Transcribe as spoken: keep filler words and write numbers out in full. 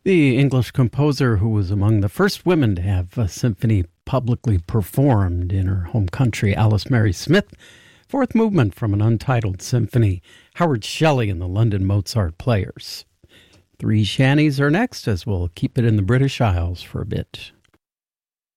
The English composer who was among the first women to have a symphony publicly performed in her home country, Alice Mary Smith. Fourth movement from an untitled symphony, Howard Shelley and the London Mozart Players. Three shanties are next, as we'll keep it in the British Isles for a bit.